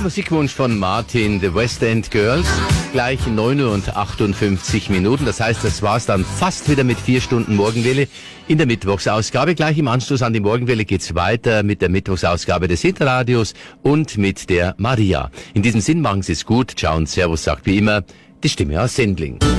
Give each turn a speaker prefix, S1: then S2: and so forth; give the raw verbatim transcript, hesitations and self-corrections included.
S1: Musikwunsch von Martin, The West End Girls. Gleich neun Uhr und achtundfünfzig Minuten. Das heißt, das war's dann fast wieder mit vier Stunden Morgenwelle in der Mittwochsausgabe. Gleich im Anschluss an die Morgenwelle geht's weiter mit der Mittwochsausgabe des Hitradios und mit der Maria. In diesem Sinn, machen Sie es gut. Ciao und Servus, sagt wie immer die Stimme aus Sendling.